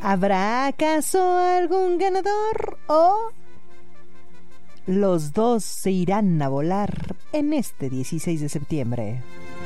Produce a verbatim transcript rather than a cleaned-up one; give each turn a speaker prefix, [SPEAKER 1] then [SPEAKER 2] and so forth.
[SPEAKER 1] ¿Habrá acaso algún ganador o los dos se irán a volar en este dieciséis de septiembre?